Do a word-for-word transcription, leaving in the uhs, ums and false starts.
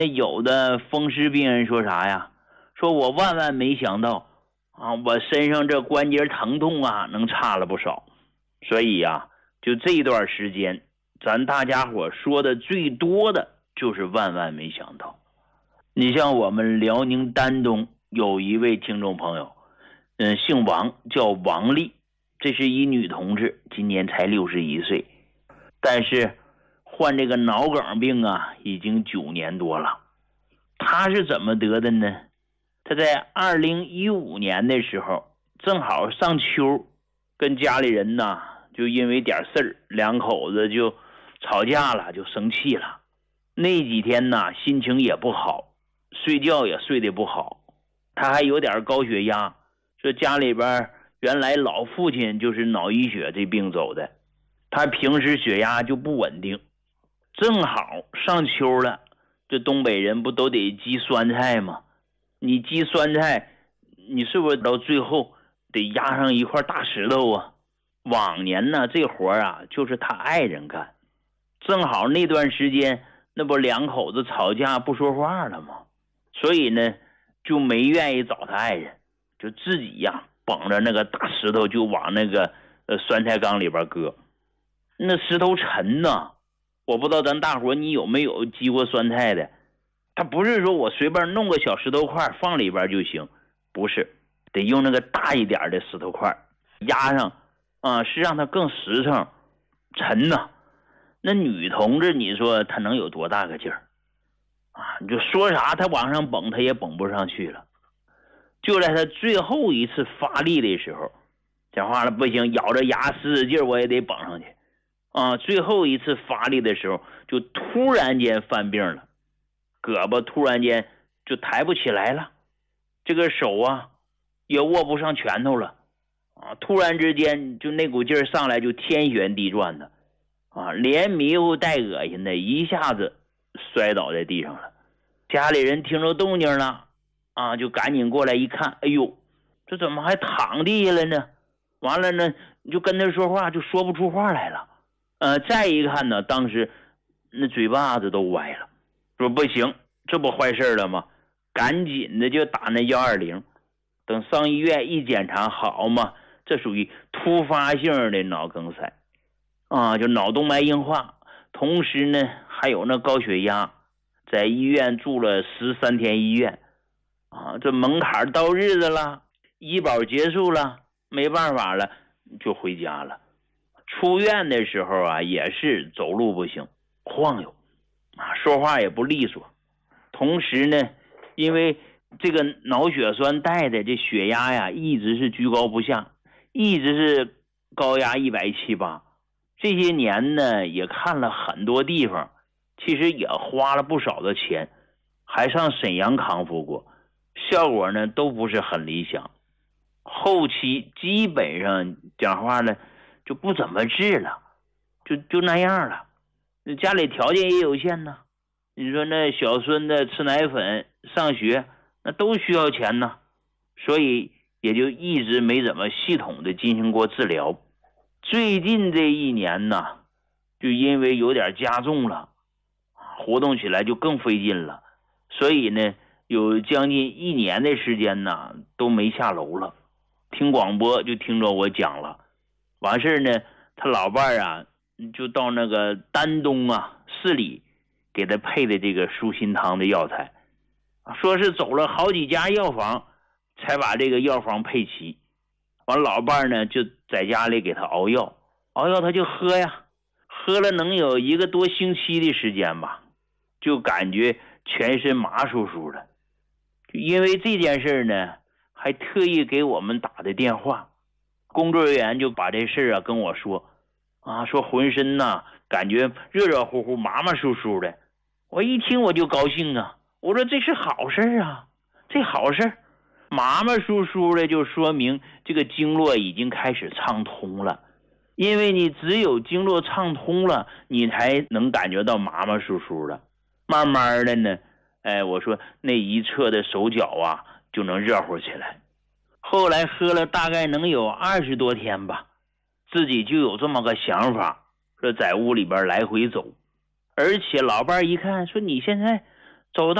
有的风湿病人说啥呀？说我万万没想到啊，我身上这关节疼痛啊，能差了不少。所以呀、啊，就这一段时间，咱大家伙说的最多的就是万万没想到。你像我们辽宁丹东有一位听众朋友，嗯，姓王，叫王丽，这是一女同志，今年才六十一岁，但是患这个脑梗病啊，已经九年多了。她是怎么得的呢？她在二零一五年的时候，正好上秋，跟家里人呢就因为点事儿，两口子就吵架了，就生气了。那几天呢，心情也不好，睡觉也睡得不好。她还有点高血压，说家里边原来老父亲就是脑溢血这病走的，他平时血压就不稳定。正好上秋了，这东北人不都得积酸菜吗？你积酸菜，你是不是到最后得压上一块大石头啊？往年呢，这活啊就是他爱人干，正好那段时间那不两口子吵架不说话了吗？所以呢就没愿意找他爱人，就自己呀绑着那个大石头就往那个呃酸菜缸里边搁。那石头沉呐，我不知道咱大伙你有没有积过酸菜的。它不是说我随便弄个小石头块放里边就行，不是，得用那个大一点的石头块压上啊，是让它更实诚沉呐。那女同志你说她能有多大个劲儿啊？你就说啥她往上蹦她也蹦不上去了。就在她最后一次发力的时候，讲话了不行，咬着牙使劲我也得蹦上去啊！最后一次发力的时候就突然间犯病了，胳膊突然间就抬不起来了，这个手啊也握不上拳头了啊！突然之间就那股劲儿上来就天旋地转的啊，连迷糊带恶心的，一下子摔倒在地上了。家里人听着动静了啊，就赶紧过来一看，哎呦，这怎么还躺地下了呢？完了呢，你就跟他说话就说不出话来了。呃，再一看呢，当时那嘴巴子都歪了，说不行，这不坏事了吗？赶紧的就打那一二零，等上医院一检查，好嘛，这属于突发性的脑梗塞啊，就脑动脉硬化，同时呢还有那高血压，在医院住了十三天医院啊，这门槛到日子了，医保结束了，没办法了，就回家了。出院的时候啊，也是走路不行，晃悠啊，说话也不利索。同时呢，因为这个脑血栓带的这血压呀，一直是居高不下，一直是高压一百七八。这些年呢，也看了很多地方，其实也花了不少的钱，还上沈阳康复过，效果呢都不是很理想。后期基本上讲话呢就不怎么治了，就就那样了。家里条件也有限呢，你说那小孙子吃奶粉上学那都需要钱呢，所以也就一直没怎么系统的进行过治疗。最近这一年呢，就因为有点加重了，活动起来就更费劲了，所以呢有将近一年的时间呢都没下楼了。听广播就听着我讲了，完事呢他老伴啊就到那个丹东啊市里给他配的这个舒心汤的药材，说是走了好几家药房才把这个药房配齐。完老伴呢就在家里给他熬药，熬药他就喝呀，喝了能有一个多星期的时间吧，就感觉全身麻酥酥的。因为这件事呢还特意给我们打的电话，工作人员就把这事啊跟我说啊，说浑身呐感觉热热乎乎麻麻酥酥的。我一听我就高兴啊，我说这是好事啊，这好事，麻麻酥酥的就说明这个经络已经开始畅通了，因为你只有经络畅通了，你才能感觉到麻麻酥酥的。慢慢的呢，哎，我说那一侧的手脚啊就能热乎起来。后来喝了大概能有二十多天吧，自己就有这么个想法，说在屋里边来回走。而且老伴一看说，你现在走到